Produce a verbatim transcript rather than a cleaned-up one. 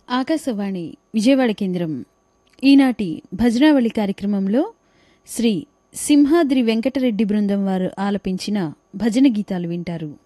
ఆకాశవాణి విజయవాడ కేంద్రం ఈనాటి భజనావళి కార్యక్రమంలో శ్రీ సింహాద్రి వెంకటరెడ్డి బృందం వారు ఆలపించిన భజన గీతాలు వింటారు.